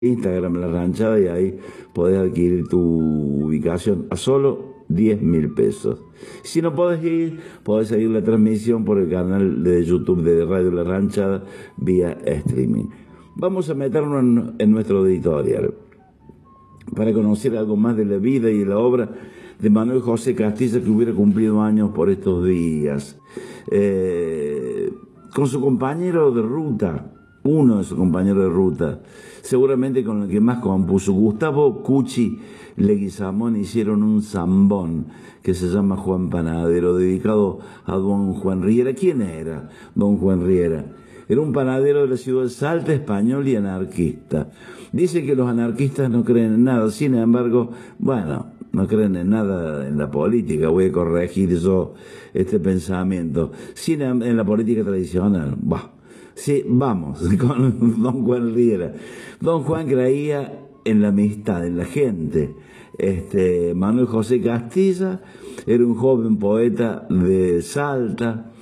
Instagram La Ranchada y ahí podés adquirir tu ubicación a solo 10.000 pesos. Si no podés ir, podés seguir la transmisión por el canal de YouTube de Radio La Ranchada vía streaming. Vamos a meternos en nuestro editorial para conocer algo más de la vida y la obra de Manuel José Castilla, que hubiera cumplido años por estos días. Con su compañero de ruta, uno de sus compañeros de ruta, seguramente con el que más compuso, Gustavo Cuchi Leguizamón, hicieron un zambón que se llama Juan Panadero, dedicado a don Juan Riera. ¿Quién era don Juan Riera? Era un panadero de la ciudad de Salta, español y anarquista. Dice que los anarquistas no creen en nada, sin embargo, bueno, no creen en nada en la política. Voy a corregir yo este pensamiento. En la política tradicional, bah. Sí, vamos, con don Juan Riera. Don Juan creía en la amistad, en la gente. Manuel José Castilla era un joven poeta de Salta,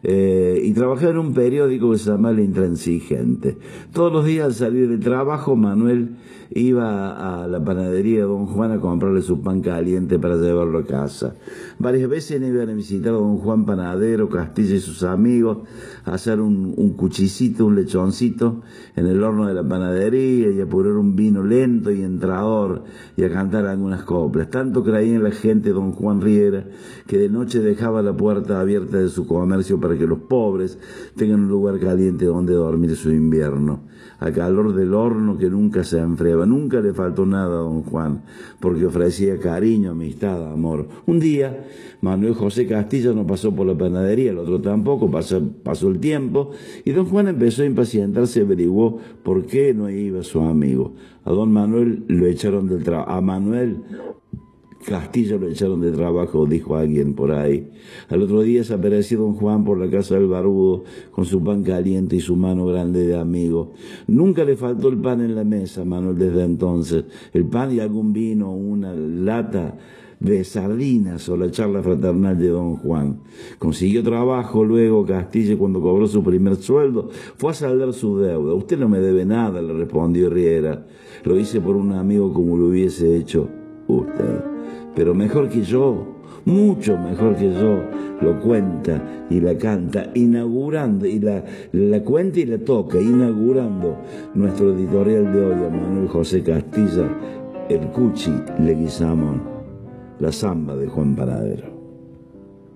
y trabajaba en un periódico que se llama El Intransigente. Todos los días al salir del trabajo, Manuel iba a la panadería de don Juan a comprarle su pan caliente para llevarlo a casa. Varias veces iban a visitar a don Juan Panadero, Castilla y sus amigos, a hacer un cuchicito, un lechoncito en el horno de la panadería y a apurar un vino lento y entrador y a cantar algunas coplas. Tanto creía en la gente don Juan Riera que de noche dejaba la puerta abierta de su comercio para que los pobres tengan un lugar caliente donde dormir su invierno, al calor del horno que nunca se enfriaba. Nunca le faltó nada a don Juan, porque ofrecía cariño, amistad, amor. Un día, Manuel José Castilla no pasó por la panadería, el otro tampoco, pasó el tiempo, y don Juan empezó a impacientarse y averiguó por qué no iba su amigo. A don Manuel lo echaron del trabajo. A Manuel Castilla lo echaron de trabajo, dijo alguien por ahí. Al otro día desapareció don Juan por la casa del barbudo con su pan caliente y su mano grande de amigo. Nunca le faltó el pan en la mesa a Manuel desde entonces. El pan y algún vino, una lata de sardinas o la charla fraternal de don Juan. Consiguió trabajo luego Castilla, cuando cobró su primer sueldo, fue a saldar su deuda. Usted no me debe nada, le respondió Riera. Lo hice por un amigo como lo hubiese hecho usted. Pero mejor que yo, mucho mejor que yo, lo cuenta y la canta, inaugurando, y la cuenta y la toca, inaugurando nuestro editorial de hoy a Manuel José Castilla, el Cuchi Leguizamón, la zamba de Juan Panadero.